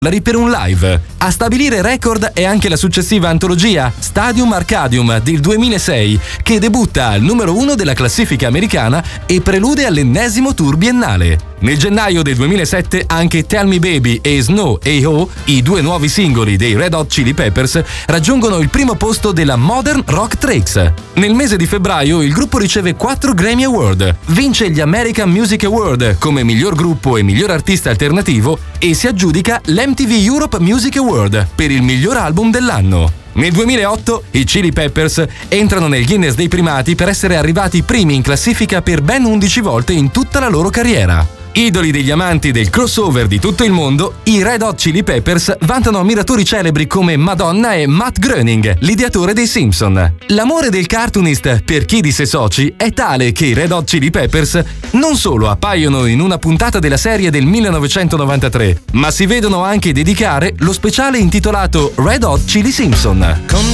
per un live. A stabilire record è anche la successiva antologia Stadium Arcadium del 2006, che debutta al numero 1 della classifica americana e prelude all'ennesimo tour biennale. Nel gennaio del 2007 anche Tell Me Baby e Snow A.O., i due nuovi singoli dei Red Hot Chili Peppers, raggiungono il primo posto della Modern Rock Tracks. Nel mese di febbraio il gruppo riceve 4 Grammy Award, vince gli American Music Award come miglior gruppo e miglior artista alternativo e si aggiudica l'MTV Europe Music Award per il miglior album dell'anno. Nel 2008 i Chili Peppers entrano nel Guinness dei primati per essere arrivati primi in classifica per ben 11 volte in tutta la loro carriera. Idoli degli amanti del crossover di tutto il mondo, i Red Hot Chili Peppers vantano ammiratori celebri come Madonna e Matt Groening, l'ideatore dei Simpson. L'amore del cartoonist per Kiddis e soci è tale che i Red Hot Chili Peppers non solo appaiono in una puntata della serie del 1993, ma si vedono anche dedicare lo speciale intitolato Red Hot Chili Simpson.